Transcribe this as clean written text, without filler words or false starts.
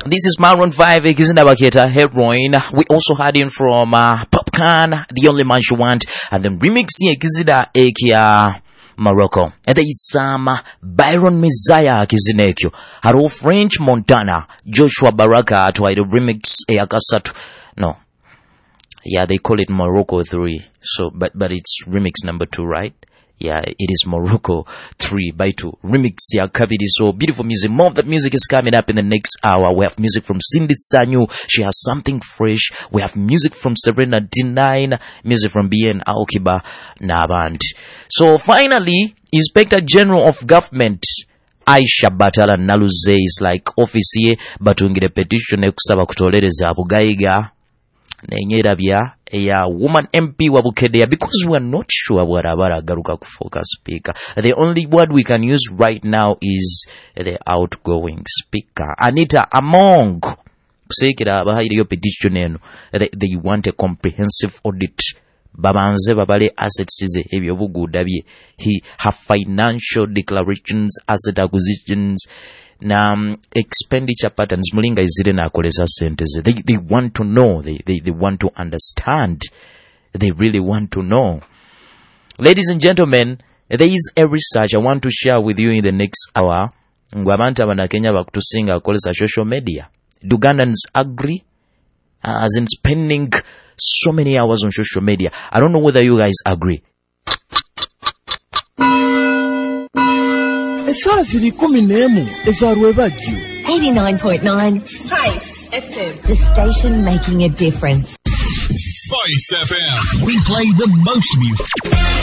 This is Maroon 5, Kizina Baketa, Heroin. We also had in from Popcorn, The Only Man She Want, and then remixing Kizida Ekia Morocco. And there is some Byron Messiah Kizinekyo. Haro French Montana, Joshua Baraka, to the remix Eakasatu. No. Yeah, they call it Morocco 3. So, but it's remix number 2, right? Yeah, it is Morocco 3 by 2. Remix ya Kabidi. So beautiful music. More of that music is coming up in the next hour. We have music from Cindy Sanyu. She has something fresh. We have music from Serena D9. Music from BN Aokiba Naband. So finally, Inspector General of Government Aisha Batala Naluze is like office ye batungire petition ekusaba kutolereza abugaiga nenyera bya eya woman MP wa Bukedea, because we are not sure what abara garuka kufoka speaker. The only word we can use right now is the outgoing speaker Anita Among. Kusekera abahiriyo petition eno, they want a comprehensive audit. Babanze babale assets ze ebyo buguda bye, her financial declarations, asset acquisitions, na expenditure patterns mulinga izire na akolesa sentence. They want to know, they want to understand, they really want to know. Ladies and gentlemen, there is a research I want to share with you in the next hour. Ngwamanta Kenya bakutusinga akolesa social media. Do Ugandans agree? As in spending so many hours on social media. I don't know whether you guys agree. Esa ziri 11 eza Rwebagyu 89.9 Spice FM, the station making a difference. Spice FM. We play the most music.